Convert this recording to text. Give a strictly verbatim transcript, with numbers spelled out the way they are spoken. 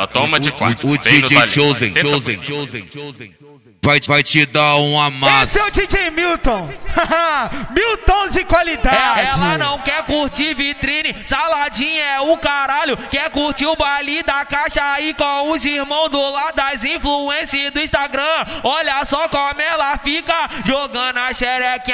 Só toma de quatro. O D J Chosen, Chosen, Chosen, Chosen. Vai, vai te dar um amasso. Esse é o D J Milton. Milton de qualidade. É, ela não quer curtir vitrine, saladinha é o caralho. Quer curtir o baile da caixa aí com os irmãos do lado das influências do Instagram. Olha só como ela fica jogando a xerequinha